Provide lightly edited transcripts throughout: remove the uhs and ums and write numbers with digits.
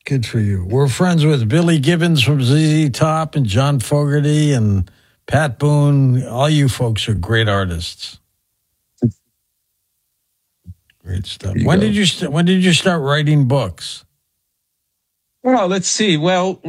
Good for you. We're friends with Billy Gibbons from ZZ Top and John Fogerty and Pat Boone. All you folks are great artists. Great stuff. When did you start writing books? Well, let's see. Well,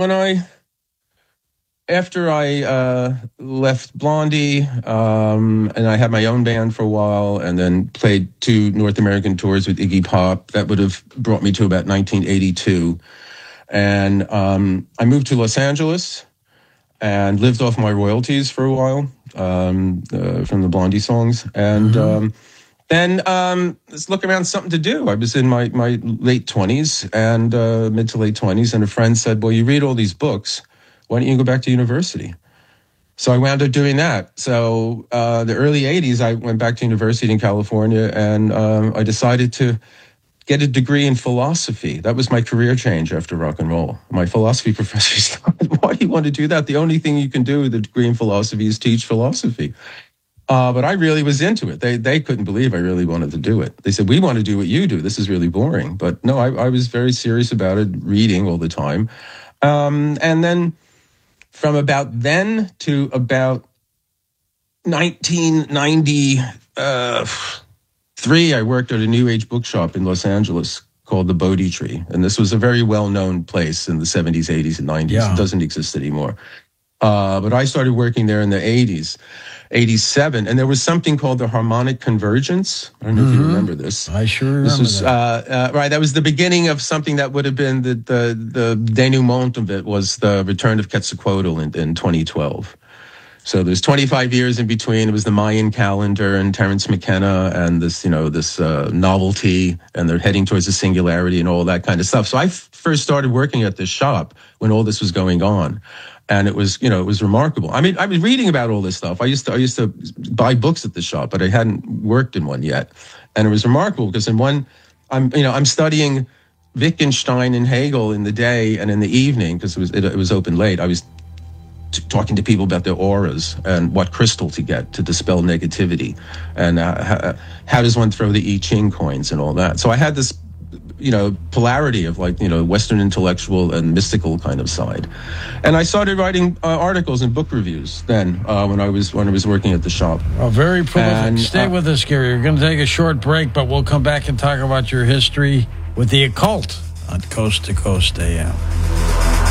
after I left Blondie, and I had my own band for a while, and then played 2 North American tours with Iggy Pop, that would have brought me to about 1982. And I moved to Los Angeles and lived off my royalties for a while from the Blondie songs. And then let's look around something to do. I was in my late 20s and mid to late 20s, and a friend said, well, you read all these books. Why don't you go back to university? So I wound up doing that. So the early 80s, I went back to university in California, and I decided to get a degree in philosophy. That was my career change after rock and roll. My philosophy professor said, why do you want to do that? The only thing you can do with a degree in philosophy is teach philosophy. But I really was into it. They couldn't believe I really wanted to do it. They said, we want to do what you do. This is really boring. But no, I was very serious about it, reading all the time. And then from about then to about 1993, I worked at a New Age bookshop in Los Angeles called the Bodhi Tree. And this was a very well-known place in the 70s, 80s, and 90s. Yeah. It doesn't exist anymore. But I started working there in the 80s, 87. And there was something called the Harmonic Convergence. I don't know if you remember this. I sure remember this was, that. Right, that was the beginning of something that would have been the denouement of it was the return of Quetzalcoatl in 2012. So there's 25 years in between. It was the Mayan calendar and Terence McKenna and this novelty, and they're heading towards the singularity and all that kind of stuff. So I first started working at this shop when all this was going on. And it was remarkable. I mean, I was reading about all this stuff. I used to buy books at the shop, but I hadn't worked in one yet. And it was remarkable because in one, I'm studying Wittgenstein and Hegel in the day, and in the evening, because it was open late, I was talking to people about their auras and what crystal to get to dispel negativity, and how does one throw the I Ching coins and all that. So I had this, polarity of Western intellectual and mystical kind of side, and I started writing articles and book reviews then when I was working at the shop. Oh, very prolific. Stay with us, Gary. We're going to take a short break, but we'll come back and talk about your history with the occult on Coast to Coast AM.